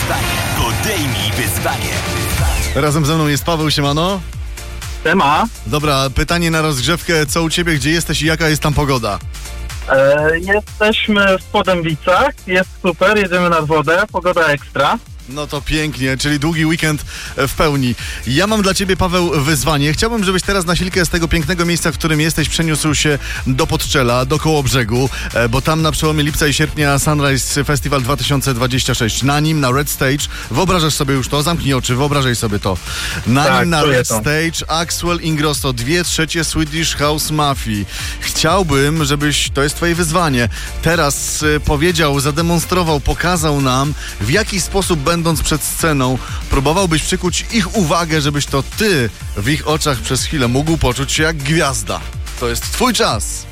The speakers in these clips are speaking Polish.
Podejmij wyzwanie. Razem ze mną jest Paweł, siemano. Tema. Dobra, pytanie na rozgrzewkę. Co u ciebie, gdzie jesteś i jaka jest tam pogoda? Jesteśmy w Podębicach, jest super, jedziemy nad wodę, pogoda ekstra. No to pięknie, czyli długi weekend w pełni. Ja mam dla ciebie, Paweł, wyzwanie. Chciałbym, żebyś teraz na chwilkę z tego pięknego miejsca, w którym jesteś, przeniósł się do Podczela, do Kołobrzegu, bo tam na przełomie lipca i sierpnia Sunrise Festival 2026. Na nim, na Red Stage, wyobrażasz sobie już to? Zamknij oczy, wyobrażaj sobie to. Na nim, na Red Stage, Axwell Ingrosso, 2/3 Swedish House Mafii. Chciałbym, żebyś, to jest twoje wyzwanie, teraz powiedział, zademonstrował, pokazał nam, w jaki sposób będąc przed sceną, próbowałbyś przykuć ich uwagę, żebyś to ty w ich oczach przez chwilę mógł poczuć się jak gwiazda. To jest twój czas.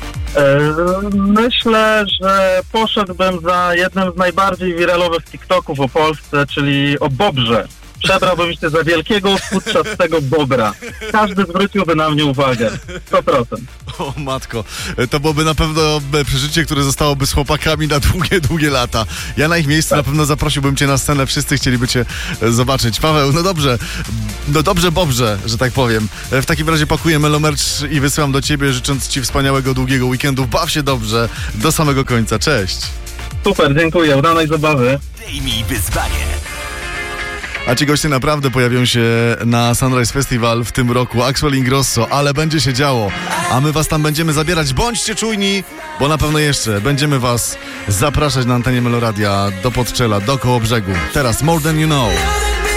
Myślę, że poszedłbym za jednym z najbardziej wiralowych TikToków o Polsce, czyli o Bobrze. Przebrałbym się za wielkiego, futrzastego bobra. Każdy zwróciłby na mnie uwagę. 100%. O matko, to byłoby na pewno przeżycie, które zostałoby z chłopakami na długie, długie lata. Ja na ich miejscu na pewno zaprosiłbym cię na scenę, wszyscy chcieliby cię zobaczyć. Paweł, no dobrze Bobrze, że tak powiem. W takim razie pakuję melomerch i wysyłam do ciebie, życząc ci wspaniałego, długiego weekendu. Baw się dobrze, do samego końca. Cześć. Super, dziękuję, udanej zabawy. Podejmij wyzwanie. A ci goście naprawdę pojawią się na Sunrise Festival w tym roku. Axwell Ingrosso, ale będzie się działo. A my was tam będziemy zabierać. Bądźcie czujni, bo na pewno jeszcze będziemy was zapraszać na antenie Meloradia do Podczela, do Kołobrzegu. Teraz More Than You Know.